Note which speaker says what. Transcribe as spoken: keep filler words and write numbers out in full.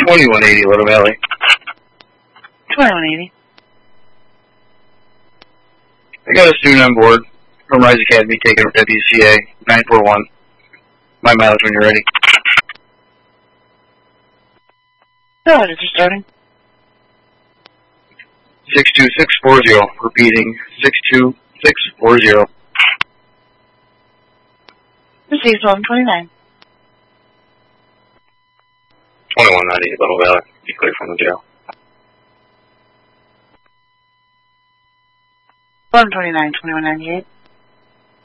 Speaker 1: twenty-one eighty, Little Valley.
Speaker 2: twenty-one eighty.
Speaker 1: I got a student on board from Rise Academy taking W C A nine four one. My mileage when you're ready.
Speaker 2: No, it's starting.
Speaker 1: six two six four zero. Repeating, six two six four zero.
Speaker 2: Received one twenty-nine.
Speaker 1: twenty-one ninety, Little Valley. Be clear from the jail.
Speaker 2: one twenty-nine, twenty-one ninety-eight.